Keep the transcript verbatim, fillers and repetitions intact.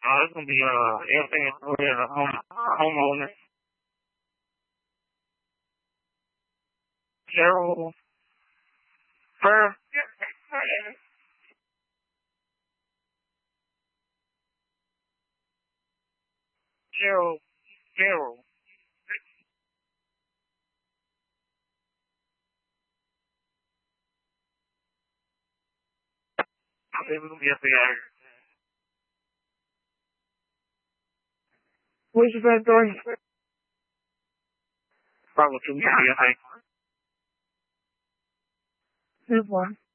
Uh, it's gonna be uh everything is for the home homeowner. Gerald Fur. Gerald Gerald. I think we're gonna be up there. What's your best story? Probably two. Yeah, I think. This one.